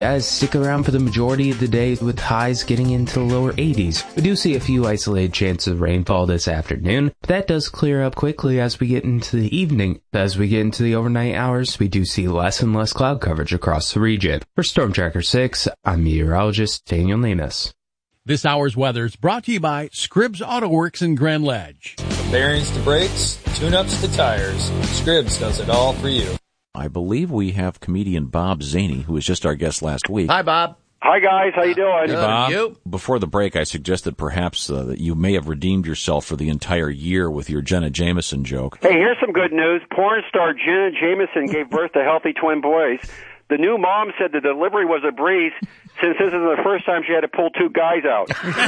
Guys, stick around for the majority of the day with highs getting into the lower 80s. We do see a few isolated chances of rainfall this afternoon, but that does clear up quickly as we get into the evening. As we get into the overnight hours, we do see less and less cloud coverage across the region. For Storm Tracker 6, I'm meteorologist Daniel Namus. This hour's weather is brought to you by Scribbs Auto Works in Grand Ledge. From bearings to brakes, tune-ups to tires, Scribbs does it all for you. I believe we have comedian Bob Zaney, who was just our guest last week. Hi, Bob. Hi, guys. How you doing? Hey, Bob. Before the break, I suggested perhaps that you may have redeemed yourself for the entire year with your Jenna Jameson joke. Hey, here's some good news. Porn star Jenna Jameson gave birth to healthy twin boys. The new mom said the delivery was a breeze since this is the first time she had to pull two guys out.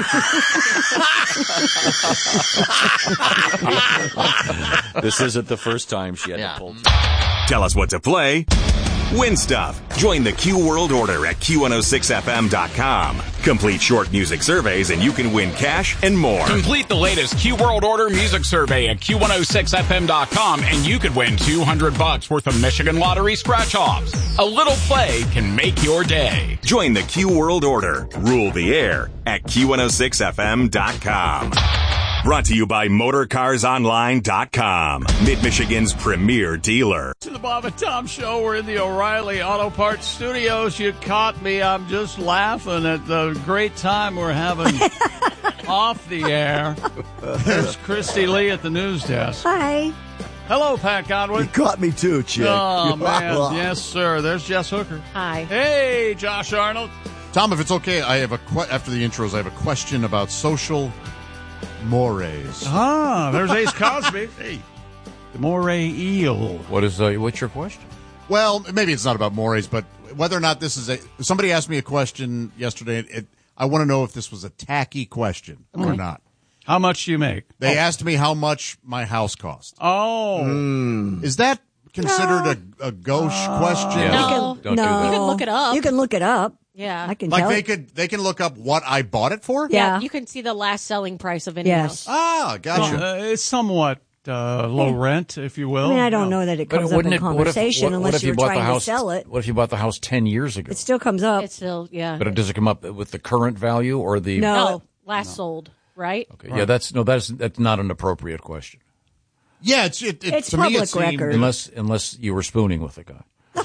This isn't the first time she had to pull. Tell us what to play. Win stuff. Join the Q World Order at Q106FM.com. Complete short music surveys and you can win cash and more. Complete the latest Q World Order music survey at Q106FM.com and you could win $200 worth of Michigan Lottery scratch-offs. A little play can make your day. Join the Q World Order. Rule the air at Q106FM.com. Brought to you by MotorCarsOnline.com, Mid-Michigan's premier dealer. To the Bob and Tom Show. We're in the O'Reilly Auto Parts Studios. You caught me. I'm just laughing at the great time we're having off the air. There's Christy Lee at the news desk. Hi. Hello, Pat Godwin. You caught me too, chick. Oh, man. Yes, sir. There's Jess Hooker. Hi. Hey, Josh Arnold. Tom, if it's okay, I have after the intros, I have a question about social mores. Ah, there's Ace Cosby. Hey, the moray eel. What's your question? Well, maybe it's not about mores, but whether or not this is somebody asked me a question yesterday. I want to know if this was a tacky question or not. How much do you make? They asked me how much my house cost. Oh. Is that considered a gauche question? Yeah. No. Don't do that. You can look it up. You can look it up. Yeah. I can Like tell. they can look up what I bought it for? Yeah. You can see the last selling price of any Yes. house. Ah, gotcha. Well, it's somewhat low rent, if you will. I mean, I don't know that it comes up in conversation unless you're trying to sell it. What if you bought the house 10 years ago? It still comes up. It's still, yeah. But does it come up with the current value or the? No. Last sold, right? Okay. Yeah, that's not an appropriate question. Yeah, it's It's to me public it seemed, record. Unless you were spooning with the guy.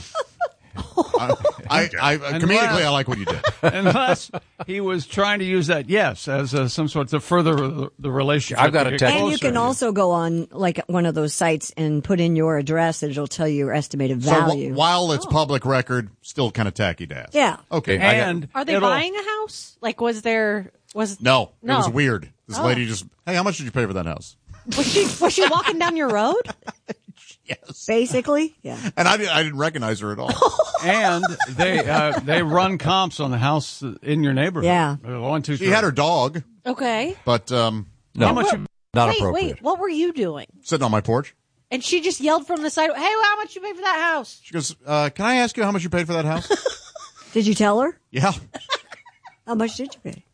Comedically, I like what you did. Unless he was trying to use that, yes, as some sort to further the relationship. I've got a text. And you can also go on like one of those sites and put in your address and it'll tell you your estimated value. So while it's public record, still kind of tacky to ask. Yeah. Okay. And Are they buying a house? Like, was No, it was weird. This lady just, hey, how much did you pay for that house? Was she walking down your road? Yes. Basically, yeah. And I didn't recognize her at all. And they run comps on the house in your neighborhood. Yeah. 1, 2, 3. She had her dog, Okay. but No, How much? not wait, appropriate. what were you doing? sitting on my porch. And she just yelled from the side, hey, how much you pay for that house? She goes, can I ask you how much you paid for that house? Did you tell her? Yeah. How much did you pay?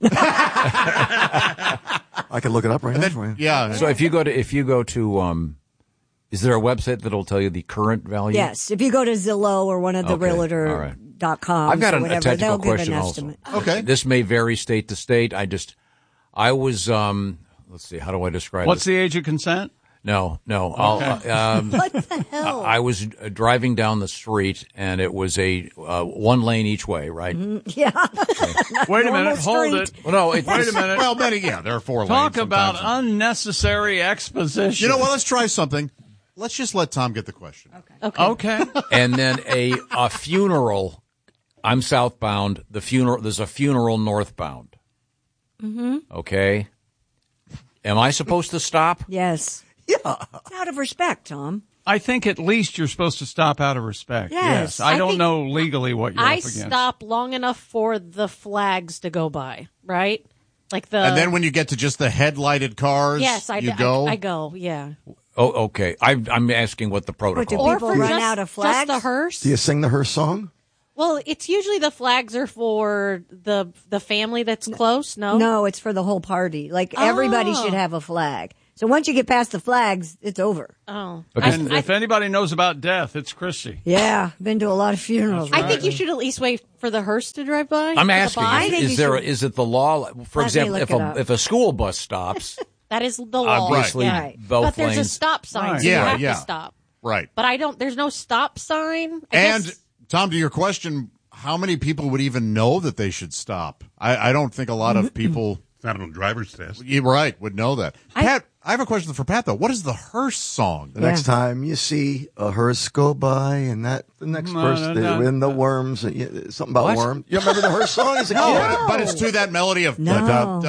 I can look it up right now for you. Yeah. So if you go to is there a website that'll tell you the current value? Yes. If you go to Zillow or one of the Okay, all right. realtor.com I've got or a whatever, technical they'll give question an also. estimate. Okay. This may vary state to state. I was let's see, how do I describe What's this? the age of consent? No. What the hell? I was driving down the street, and it was a one lane each way, right? Yeah. Wait a Normal minute. Hold street. it. Well, no, Wait a minute. Well, there are 4 lanes. Talk about sometimes. unnecessary exposition. You know what? Let's try something. Let's just let Tom get the question. Okay. And then a funeral. I'm southbound. There's a funeral northbound. Mm-hmm. Okay. Am I supposed to stop? Yes. Yeah. It's out of respect, Tom. I think at least you're supposed to stop out of respect. Yes. I I don't think know legally what you're up I against. stop long enough for the flags to go by, right? Like the. And then when you get to just the headlighted cars, yes, you go. I go, yeah. Oh, okay. I'm asking what the protocol do is. Or people for run just, out of flags? Just the hearse. Do you sing the Hearse song? Well, it's usually the flags are for the family that's close. No, No, it's for the whole party. Like everybody should have a flag. So once you get past the flags, it's over. Oh. And if anybody knows about death, it's Christy. Yeah, been to a lot of funerals. I think you should at least wait for the hearse to drive by. I'm asking, I think is it the law? For Let me example, look it up. if a school bus stops, that is the law. obviously Right. both But there's a lanes. stop sign, Right. so you Yeah, have yeah. to stop. Right. But there's no stop sign. I And guess- Tom, to your question, how many people would even know that they should stop? I don't think a lot of people. It's not on a driver's test. You're right, would know that. Pat, I have a question for Pat, though. What is the hearse song? The next time you see a hearse go by, and the next person, they win the worms, something about What? worm. You remember the hearse song? As a No, kid? but it's to that melody of. No.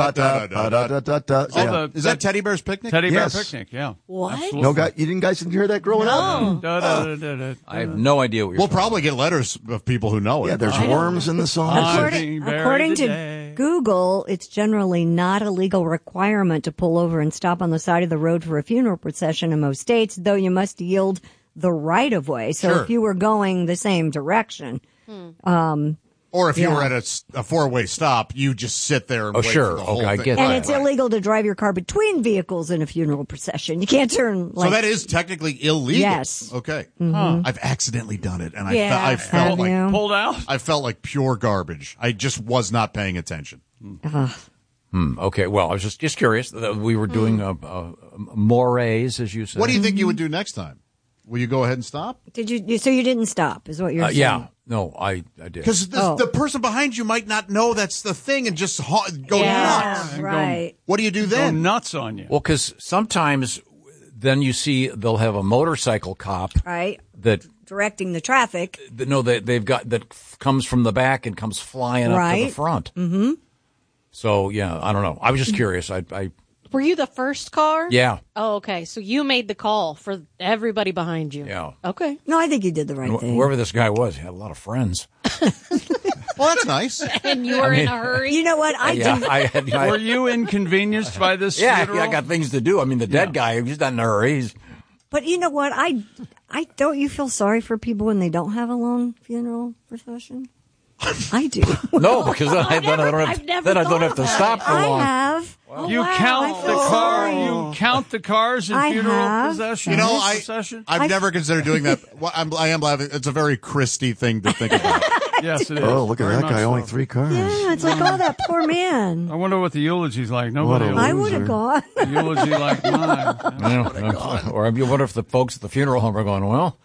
Yeah. Is that Teddy Bear's Picnic? Teddy Bear Yes. Picnic, yeah. What? No, you guys didn't hear that growing up? I have no idea what you're We'll talking probably get letters of people who know it. Yeah, there's worms in the song. According to Google, it's generally not a legal requirement to pull over and stop on the side of the road for a funeral procession in most states, though you must yield the right of way. So Sure. if you were going the same direction, Or if you were at a four-way stop, you just sit there and Oh, wait sure. for the whole Okay, I thing. get and that. it's illegal to drive your car between vehicles in a funeral procession. You can't turn like So that is technically illegal. Yes. Okay. Mhm. I've accidentally done it, and Yeah. I felt Have like you? Pulled out? I felt like pure garbage. I just was not paying attention. Okay, well, I was just curious. We were doing mores, as you said. What do you think you would do next time? Will you go ahead and stop? Did you? So you didn't stop, is what you're saying? Yeah, no, I did. Because the person behind you might not know that's the thing and just go nuts. Right. What do you do then? Go nuts on you. Well, because sometimes then you see they'll have a motorcycle cop Right. that Directing the traffic. they've got that comes from the back and comes flying up to Right. the front. Mm-hmm. So yeah, I don't know. I was just curious. I Were you the first car? yeah. Oh, okay. So you made the call for everybody behind you. Yeah. Okay. No, I think you did the right thing. Whoever this guy was, he had a lot of friends. Well, that's nice. And you were in a hurry. You know what? Were you inconvenienced by this Yeah, funeral? I got things to do. I mean, the dead guy, he's not in a hurry. But you know what? I don't. You feel sorry for people when they don't have a long funeral procession? I do. No, because then I don't have to stop for I long. have. You count the car. You count the cars in I funeral have. procession. You know, I've never considered doing that. Well, I am laughing. It's a very Christy thing to think about. Yes, it is. Oh, look at Very that much guy. so. Only 3 cars. Yeah, it's like, oh, that poor man. I wonder what the eulogy's like. Nobody. What a I would have gone. A eulogy like mine. Or I wonder if the folks at the funeral home are going, well,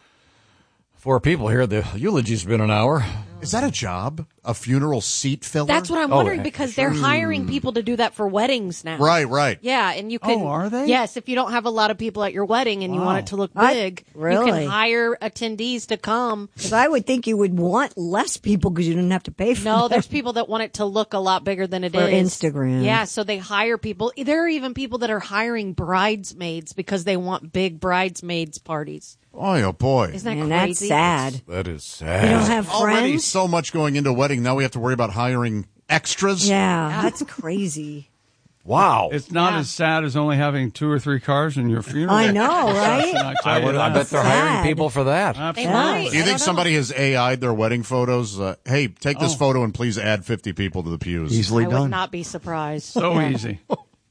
4 people here, the eulogy's been an hour. Is that a job? A funeral seat filler? That's what I'm wondering because they're hiring people to do that for weddings now. Right. Yeah, and you can. Oh, are they? Yes, if you don't have a lot of people at your wedding and you want it to look I- big, you really? can hire attendees to come. Because I would think you would want less people because you didn't have to pay for No, them. there's people that want it to look a lot bigger than it is For Instagram. Yeah, so they hire people. There are even people that are hiring bridesmaids because they want big bridesmaids parties. Oh boy. Isn't that And crazy? that's sad. That is You sad. don't have Already friends? so much going into a wedding. Now we have to worry about hiring extras. Yeah, that's crazy. Wow. It's not as sad as only having 2 or 3 cars in your funeral. I know, right? I bet they're hiring Sad. people for that. They Absolutely. might. Do you I think don't somebody has AI'd their wedding photos? Hey, take this photo and please add 50 people to the pews. Easily know. I done. would not be surprised. So Yeah. easy.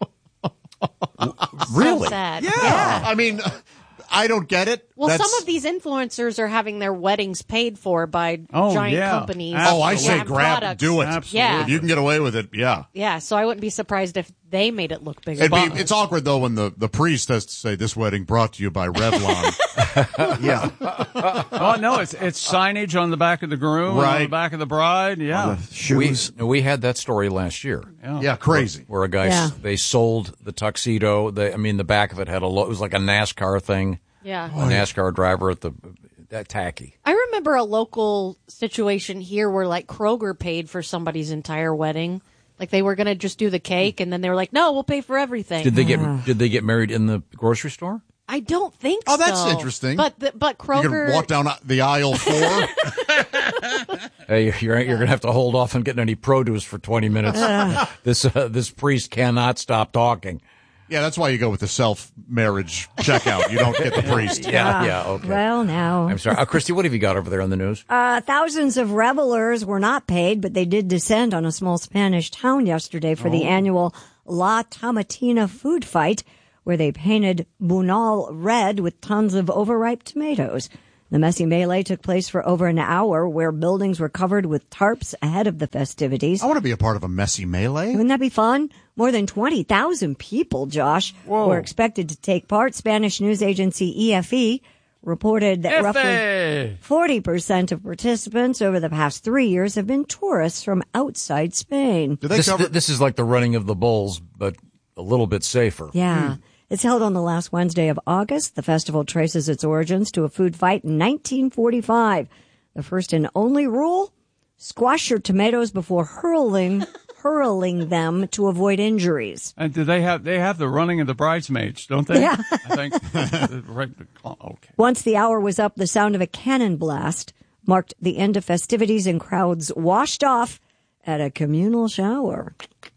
So sad. Yeah. I mean, I don't get it. Well, That's- some of these influencers are having their weddings paid for by giant yeah. companies. Oh, I say Yeah, grab, products. do it. Absolutely. Yeah. If you can get away with it, yeah. Yeah, so I wouldn't be surprised if they made it look bigger. It's awkward, though, when the priest has to say, this wedding brought to you by Revlon. Yeah. Oh no, it's signage on the back of the groom, on Right. the back of the bride. Yeah. Shoes. We had that story last year. Yeah, crazy. Where a guy, Yeah. they sold the tuxedo. The back of it had it was like a NASCAR thing. Yeah. A NASCAR driver that tacky. I remember a local situation here where like Kroger paid for somebody's entire wedding. Like they were going to just do the cake and then they were like, "No, we'll pay for everything." Did they get married in the grocery store? I don't think so. Oh, that's interesting. But You Kroger can walk down the aisle 4. Hey, you're going to have to hold off on getting any produce for 20 minutes. This priest cannot stop talking. Yeah, that's why you go with the self-marriage checkout. You don't get the priest. Yeah, okay. Well, now. I'm sorry. Christy, what have you got over there on the news? Thousands of revelers were not paid, but they did descend on a small Spanish town yesterday for the annual La Tomatina food fight, where they painted Bunal red with tons of overripe tomatoes. The messy melee took place for over an hour, where buildings were covered with tarps ahead of the festivities. I want to be a part of a messy melee. Wouldn't that be fun? More than 20,000 people, Josh, were expected to take part. Spanish news agency EFE reported that roughly 40% of participants over the past 3 years have been tourists from outside Spain. This is like the running of the bulls, but a little bit safer. Yeah. It's held on the last Wednesday of August. The festival traces its origins to a food fight in 1945. The first and only rule, squash your tomatoes before hurling them to avoid injuries. And do they have the running of the bridesmaids, don't they? Yeah. I think. Right. Okay. Once the hour was up, the sound of a cannon blast marked the end of festivities, and crowds washed off at a communal shower.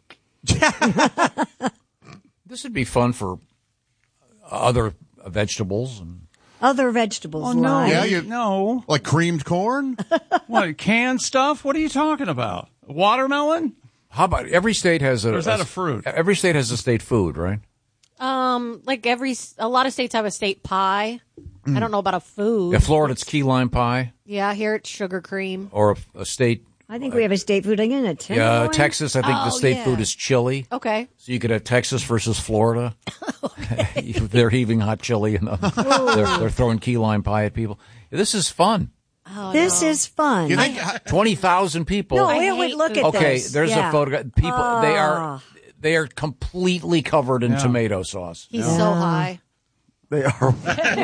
This would be fun for other vegetables and other vegetables. Oh, no. Yeah, no. Like creamed corn? What, canned stuff? What are you talking about? Watermelon? How about every state has Or is that a fruit? Every state has a state food, right? Like a lot of states have a state pie. I don't know about a food. In Florida, it's key lime pie. Yeah, here it's sugar cream. Or a state. I think we have a state food again at Yeah, Texas, I think the state food is chili. Okay. So you could have Texas versus Florida. They're heaving hot chili and they're throwing key lime pie at people. This is fun. This is fun. You think 20,000 people. No, look at okay, this. there's a photograph. People, they are completely covered in tomato sauce. He's so high. They are.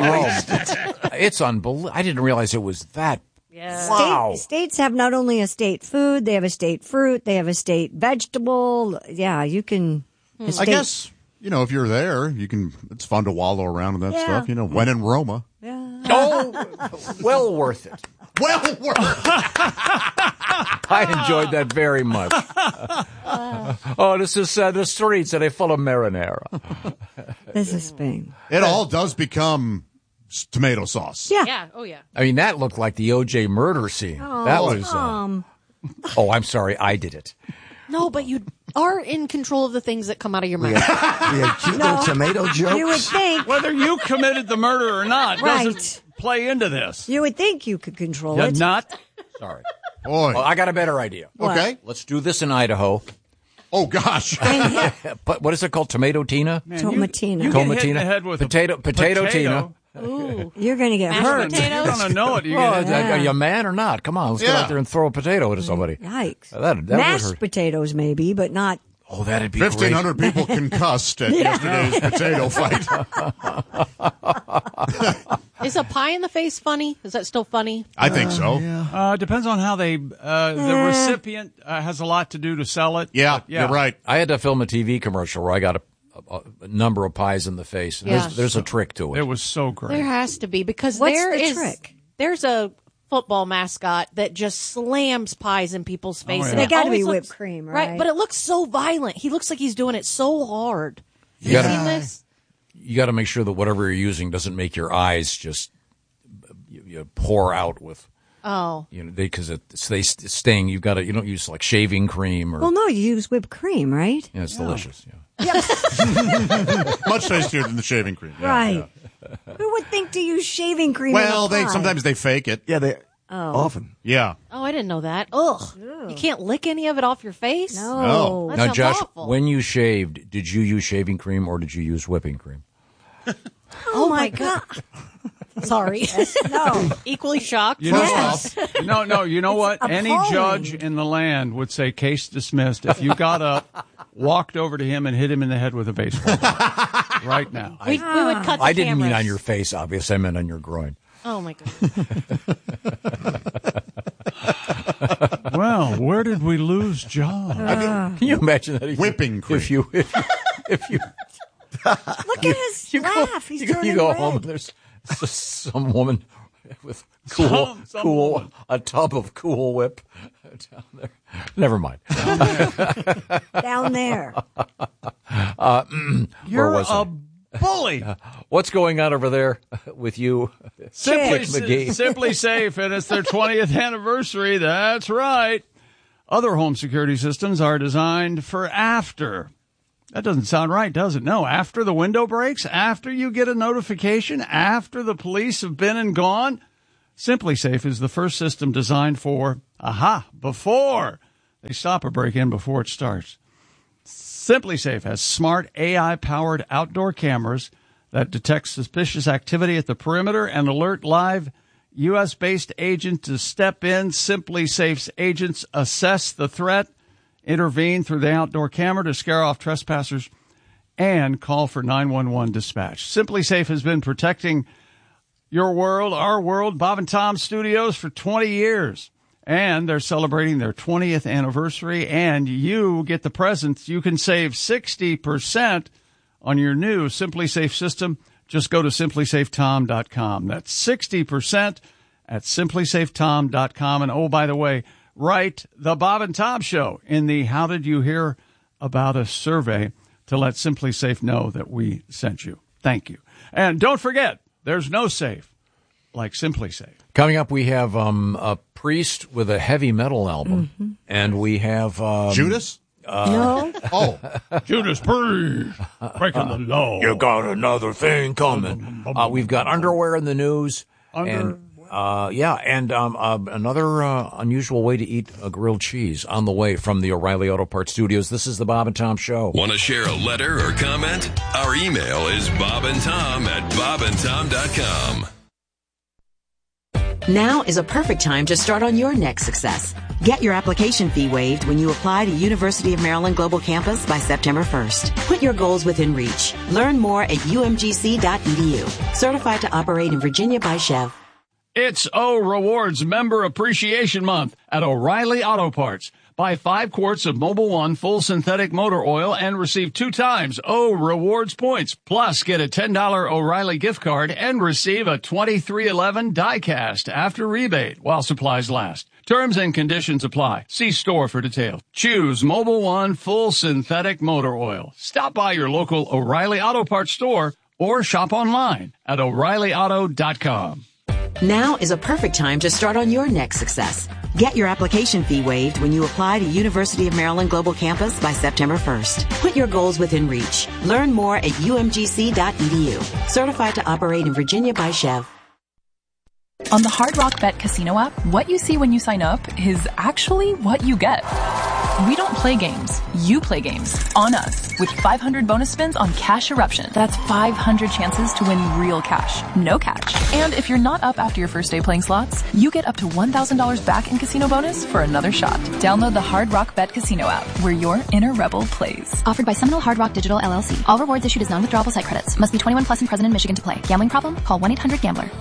It's unbelievable. I didn't realize it was that. Yeah. Wow. States have not only a state food, they have a state fruit, they have a state vegetable. Yeah, you can. I guess, if you're there, it's fun to wallow around in that stuff, when in Roma. Yeah. Oh, well worth it. Well worth it. I enjoyed that very much. This is the streets are they full of marinara. This is Spain. It all does become tomato sauce. Yeah. Yeah. Oh, yeah. I mean, that looked like the O.J. murder scene. That was. I'm sorry, I did it. No, but you are in control of the things that come out of your mouth. Yeah, cute little tomato jokes. You would think. Whether you committed the murder or not doesn't play into this. You would think you could control You're it. not. Sorry. Boy. I got a better idea. Okay. Let's do this in Idaho. Oh, gosh. But what is it called? Tomato Tina? Tomatina. You get hit in the head with potato Tina. Ooh. You're going to get Mashed hurt. potatoes? You don't know it. You Oh, get Are you a man or not? Come on, let's get out there and throw a potato at somebody. Yikes. That would Mashed hurt. potatoes, maybe, but not. Oh, that'd be 1,500 great. people concussed at yesterday's potato fight. Is a pie in the face funny? Is that still funny? I think so. depends on how the recipient has a lot to do to sell it. Yeah, But, yeah. you're right. I had to film a TV commercial where I got a number of pies in the face. Yeah. There's a trick to it. It was so great. There has to be because What's there the is trick? There's a football mascot that just slams pies in people's faces. yeah. And They it got to always be looks- whipped cream, right? But it looks so violent. He looks like he's doing it so hard. You Have gotta- you seen this? You got to make sure that whatever you're using doesn't make your eyes just you pour out with. Oh. Because they sting. You don't use like shaving cream or. Well, no, you use whipped cream, right? Yeah, it's delicious. Yeah. Much tastier than the shaving cream. Yeah, Right. yeah. Who would think to use shaving cream? Well, in a pie? sometimes they fake it. Yeah, they often. Yeah. Oh, I didn't know that. Ugh. You can't lick any of it off your face? No. That Now, sounds Josh, awful. when you shaved, did you use shaving cream or did you use whipping cream? Oh my God. Sorry. No. Equally shocked. You know, Yes. no. You know what? Any appalling. judge in the land would say case dismissed if you got up, walked over to him, and hit him in the head with a baseball bat right now. We would cut the I didn't mean cameras. on your face, obviously. I meant on your groin. Oh, my God. Well, where did we lose John? Can you imagine that? Whipping cream. If you Look at his laugh. He's you turning go red. home and there's some woman with cool, woman. a tub of Cool Whip down there. Never mind. Down there. Where You're was a I? bully. What's going on over there with you, Simply, Chick McGee? Simply Safe, and it's their 20th anniversary. That's right. Other home security systems are designed for after. That doesn't sound right, does it? No, after the window breaks, after you get a notification, after the police have been and gone, SimpliSafe is the first system designed for, before they stop a break-in before it starts. SimpliSafe has smart AI-powered outdoor cameras that detect suspicious activity at the perimeter and alert live U.S.-based agents to step in. SimpliSafe's agents assess the threat, intervene through the outdoor camera to scare off trespassers, and call for 911 dispatch. SimpliSafe has been protecting your world, our world, Bob and Tom Studios for 20 years. And they're celebrating their 20th anniversary, and you get the presents. You can save 60% on your new SimpliSafe system. Just go to simplysafetom.com. That's 60% at simplysafetom.com. And, oh, by the way, write the Bob and Tom Show in the How Did You Hear About Us survey to let SimpliSafe know that we sent you. Thank you. And don't forget, there's no safe like SimpliSafe. Coming up, we have a Priest with a heavy metal album, and we have Judas. No. Judas Priest breaking the law. You got another thing coming. We've got underwear in the news, and another unusual way to eat a grilled cheese on the way from the O'Reilly Auto Parts Studios. This is the Bob and Tom Show. Want to share a letter or comment? Our email is bobandtom@bobandtom.com. Now is a perfect time to start on your next success. Get your application fee waived when you apply to University of Maryland Global Campus by September 1st. Put your goals within reach. Learn more at umgc.edu. Certified to operate in Virginia by Chev. It's O-Rewards Member Appreciation Month at O'Reilly Auto Parts. Buy 5 quarts of Mobil 1 full synthetic motor oil and receive 2 times O-Rewards points. Plus, get a $10 O'Reilly gift card and receive a 2311 die-cast after rebate while supplies last. Terms and conditions apply. See store for details. Choose Mobil 1 full synthetic motor oil. Stop by your local O'Reilly Auto Parts store or shop online at O'ReillyAuto.com. Now is a perfect time to start on your next success. Get your application fee waived when you apply to University of Maryland Global Campus by September 1st. Put your goals within reach. Learn more at umgc.edu. Certified to operate in Virginia by Chev. On the Hard Rock Bet Casino app, what you see when you sign up is actually what you get. We don't play games. You play games. On us. With 500 bonus spins on Cash Eruption. That's 500 chances to win real cash. No catch. And if you're not up after your first day playing slots, you get up to $1,000 back in casino bonus for another shot. Download the Hard Rock Bet Casino app, where your inner rebel plays. Offered by Seminole Hard Rock Digital LLC. All rewards issued as non-withdrawable site credits. Must be 21 plus and present in Michigan to play. Gambling problem? Call 1-800-GAMBLER.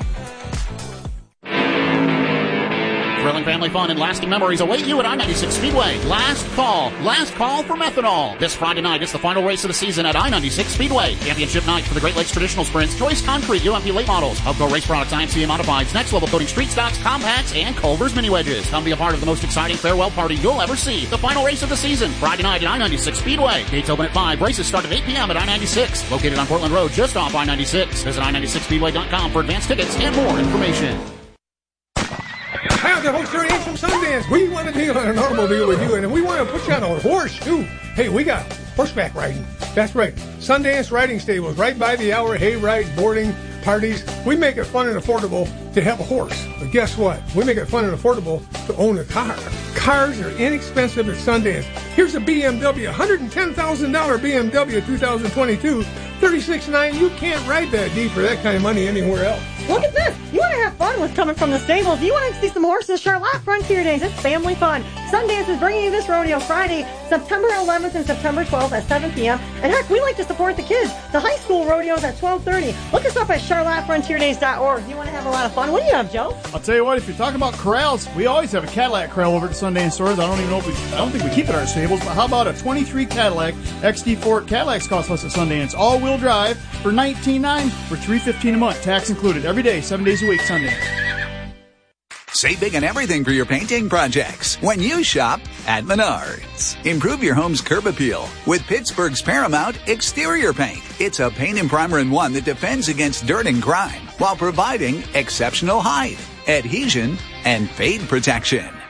Thrilling family fun and lasting memories await you at I-96 Speedway. Last call for methanol. This Friday night is the final race of the season at I-96 Speedway. Championship night for the Great Lakes Traditional Sprints, Choice Concrete, UMP Late Models, Hubco Race Products, IMCA Modifieds, Next Level Coating Street Stocks, Compacts, and Culver's Mini Wedges. Come be a part of the most exciting farewell party you'll ever see. The final race of the season, Friday night at I-96 Speedway. Gates open at 5. Races start at 8 p.m. at I-96. Located on Portland Road, just off I-96. Visit I-96Speedway.com for advanced tickets and more information. Hi, the host Ernie from Sundance. We want to deal on an automobile with you, and we want to put you on a horse, too. Hey, we got horseback riding. That's right. Sundance Riding Stables, right by the hour, hay rides, boarding, parties. We make it fun and affordable to have a horse. But guess what? We make it fun and affordable to own a car. Cars are inexpensive at Sundance. Here's a BMW, $110,000 BMW 2022, 36.9. You can't ride that D for that kind of money anywhere else. Look at this. You want to have fun with coming from the stables. You want to see some horses. Charlotte Frontier Days. It's family fun. Sundance is bringing you this rodeo Friday, September 11th and September 12th at 7 p.m. And heck, we like to support the kids. The high school rodeos at 12:30. Look us up at charlottefrontierdays.org. You want to have a lot of fun. What do you have, Joe? I'll tell you what, if you're talking about corrals, we always have a Cadillac corral over at Sundance stores. I don't think we keep it at our stables, but how about a 23 Cadillac XT4? Cadillacs cost less at Sundance. All-wheel drive for $19,900 for $315 a month, tax included. Every day, 7 days a week, Sundance. Save big on everything for your painting projects when you shop at Menards. Improve your home's curb appeal with Pittsburgh's Paramount Exterior Paint. It's a paint and primer in one that defends against dirt and grime while providing exceptional height, adhesion, and fade protection.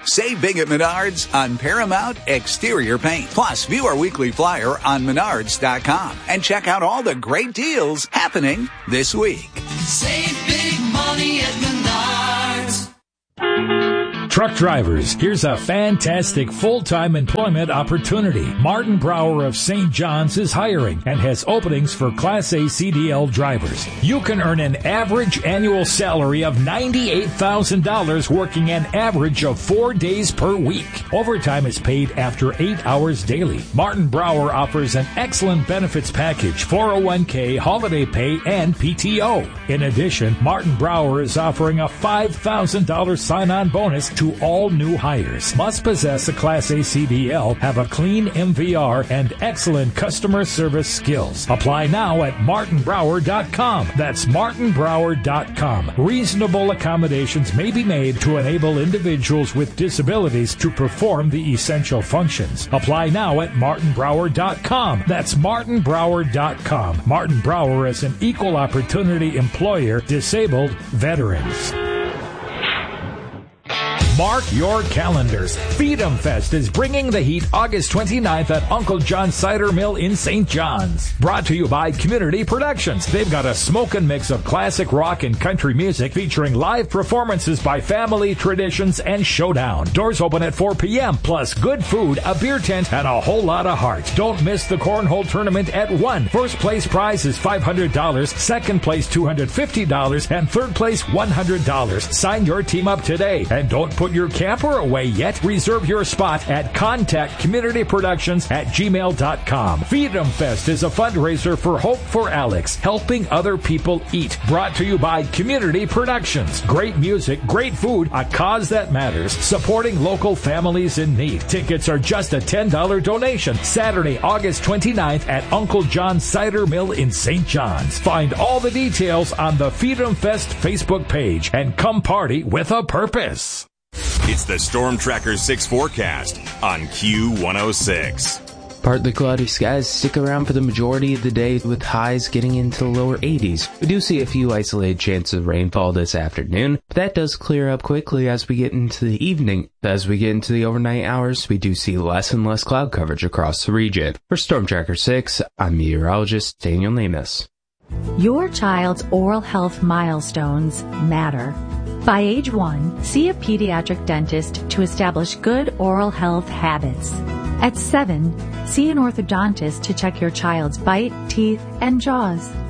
Save big at Menards on Paramount Exterior Paint. Plus, view our weekly flyer on Menards.com and check out all the great deals happening this week. Save big money at Menards. Truck drivers, here's a fantastic full-time employment opportunity. Martin Brower of St. John's is hiring and has openings for Class A CDL drivers. You can earn an average annual salary of $98,000 working an average of 4 days per week. Overtime is paid after 8 hours daily. Martin Brower offers an excellent benefits package, 401k, holiday pay, and PTO. In addition, Martin Brower is offering a $5,000 sign-on bonus to all new hires. Must possess a Class A CDL, have a clean MVR, and excellent customer service skills. Apply now at martinbrower.com. That's martinbrower.com. Reasonable accommodations may be made to enable individuals with disabilities to perform the essential functions. Apply now at martinbrower.com. That's martinbrower.com. Martin Brower is an equal opportunity employer, disabled veterans. Mark your calendars. Feed 'em Fest is bringing the heat August 29th at Uncle John's Cider Mill in St. John's. Brought to you by Community Productions. They've got a smokin' mix of classic rock and country music featuring live performances by Family Traditions and Showdown. Doors open at 4 p.m. plus good food, a beer tent, and a whole lot of heart. Don't miss the cornhole tournament at 1. First place prize is $500, second place $250, and third place $100. Sign your team up today and don't put your camper away yet. Reserve your spot at contactcommunityproductions@gmail.com. Feed 'em Fest is a fundraiser for Hope for Alex, helping other people eat. Brought to you by Community Productions. Great music, great food, a cause that matters, supporting local families in need. Tickets are just a $10 donation. Saturday, August 29th at Uncle John's Cider Mill in St. John's. Find all the details on the Feed 'em Fest Facebook page and come party with a purpose. It's the Storm Tracker 6 forecast on Q106. Partly cloudy skies stick around for the majority of the day with highs getting into the lower 80s. We do see a few isolated chances of rainfall this afternoon, but that does clear up quickly as we get into the evening. As we get into the overnight hours, we do see less and less cloud coverage across the region. For Storm Tracker 6, I'm meteorologist Daniel Namus. Your child's oral health milestones matter. By age 1, see a pediatric dentist to establish good oral health habits. At 7, see an orthodontist to check your child's bite, teeth, and jaws.